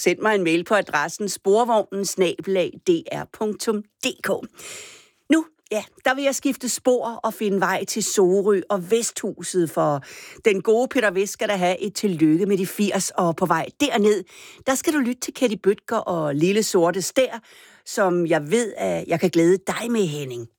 send mig en mail på adressen sporvognen@dr.dk. Nu, ja, der vil jeg skifte spor og finde vej til Sorø og Vesthuset, for den gode Peter Vest skal da have et tillykke med de 80, og på vej derned, der skal du lytte til Ketty Bøtger og Lille Sorte Stær, som jeg ved, at jeg kan glæde dig med, Henning.